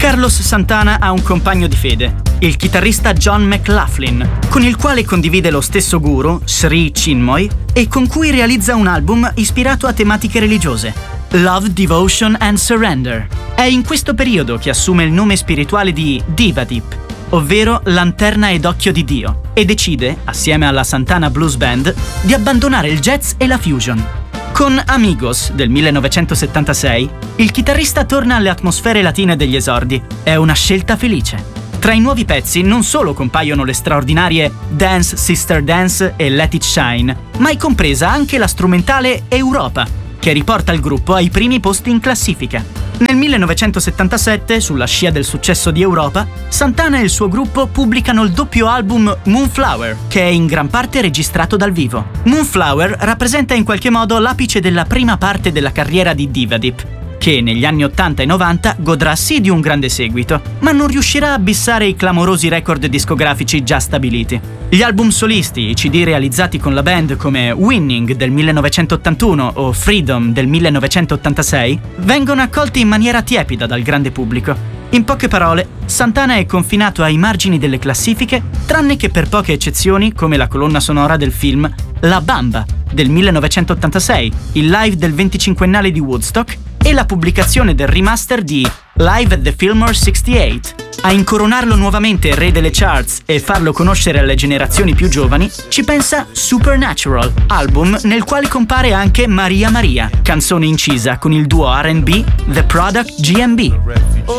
Carlos Santana ha un compagno di fede, il chitarrista John McLaughlin, con il quale condivide lo stesso guru, Sri Chinmoy, e con cui realizza un album ispirato a tematiche religiose, Love, Devotion and Surrender. È in questo periodo che assume il nome spirituale di Divadip, ovvero lanterna ed occhio di Dio, e decide, assieme alla Santana Blues Band, di abbandonare il jazz e la fusion. Con Amigos del 1976, il chitarrista torna alle atmosfere latine degli esordi. È una scelta felice. Tra i nuovi pezzi non solo compaiono le straordinarie Dance Sister Dance e Let It Shine, ma è compresa anche la strumentale Europa, che riporta il gruppo ai primi posti in classifica. Nel 1977, sulla scia del successo di Europa, Santana e il suo gruppo pubblicano il doppio album Moonflower, che è in gran parte registrato dal vivo. Moonflower rappresenta in qualche modo l'apice della prima parte della carriera di Divadip, che negli anni 80 e 90 godrà sì di un grande seguito, ma non riuscirà a bissare i clamorosi record discografici già stabiliti. Gli album solisti, i CD realizzati con la band come Winning del 1981 o Freedom del 1986, vengono accolti in maniera tiepida dal grande pubblico. In poche parole, Santana è confinato ai margini delle classifiche, tranne che per poche eccezioni come la colonna sonora del film La Bamba del 1986, il live del 25ennale di Woodstock e la pubblicazione del remaster di Live at the Fillmore 68. A incoronarlo nuovamente re delle charts e farlo conoscere alle generazioni più giovani, ci pensa Supernatural, album nel quale compare anche Maria Maria, canzone incisa con il duo R&B The Product GMB.